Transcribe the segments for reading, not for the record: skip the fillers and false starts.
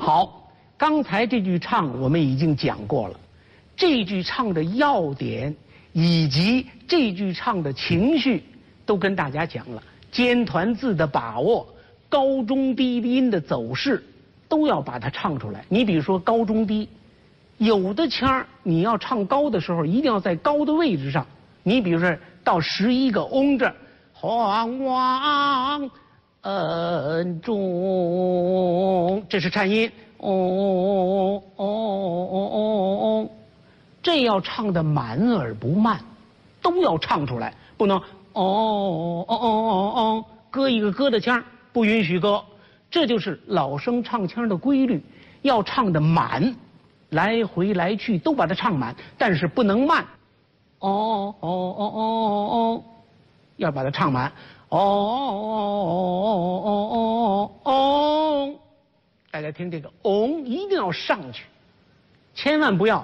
好，刚才这句唱我们已经讲过了，这句唱的要点以及这句唱的情绪都跟大家讲了，尖团字的把握，高中低音的走势都要把它唱出来。你比如说高中低，有的腔儿你要唱高的时候一定要在高的位置上，你比如说到11个翁这儿，皇王恩重，这是颤音，这要唱的满而不慢，都要唱出来，不能搁一个搁的腔，不允许搁。这就是老生唱腔的规律，要唱的满，来回来去都把它唱满，但是不能慢。要把它唱满。大家听这个一定要上去，千万不要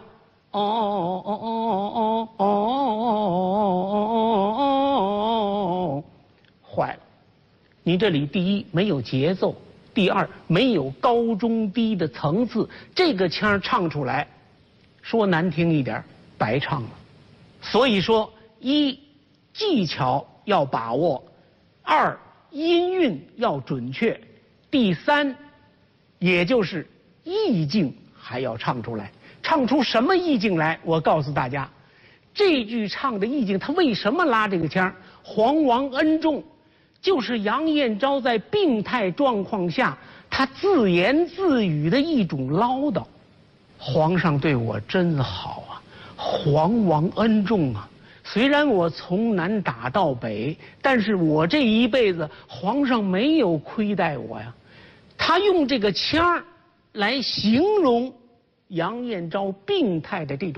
坏了。你这里第一没有节奏，第二没有高中低的层次，这个腔唱出来，说难听一点，白唱了。所以说，一技巧要把握，二音韵要准确，第三也就是意境还要唱出来。唱出什么意境来？我告诉大家，这句唱的意境，他为什么拉这个腔？皇王恩重，就是杨彦昭在病态状况下，他自言自语的一种唠叨。皇上对我真好啊，皇王恩重啊。虽然我从南打到北，但是我这一辈子皇上没有亏待我呀。他用这个腔儿来形容杨彦昭病态的这种